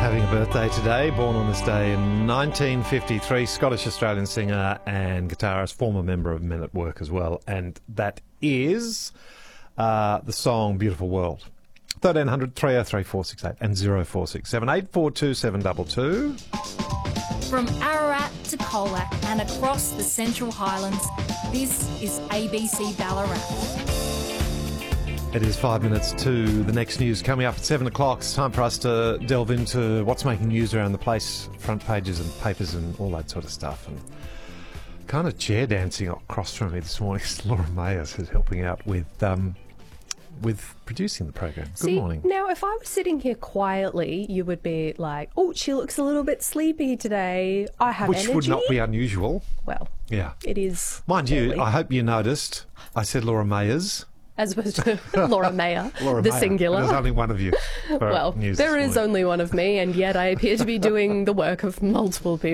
having a birthday today, born on this day in 1953, Scottish-Australian singer and guitarist, former member of Men at Work as well, and that is the song Beautiful World. 1300 303 468 and 0467 842 722. From Ararat to Colac and across the Central Highlands, this is ABC Ballarat. It is 5 minutes to the next news. Coming up at 7 o'clock, it's time for us to delve into what's making news around the place, front pages and papers and all that sort of stuff. And kind of chair dancing across from me this morning is Laura Mayers, who's helping out with producing the program. Good morning. Now, if I was sitting here quietly, you would be like, oh, she looks a little bit sleepy today. I have Which energy. would not be unusual. Well, yeah, it is. Mind daily. you, I hope you noticed I said Laura Mayers. As opposed to Laura Mayer, Laura the Mayer. singular. There's only one of you. Well, news there this is morning. only one of me, and yet I appear to be doing the work of multiple people.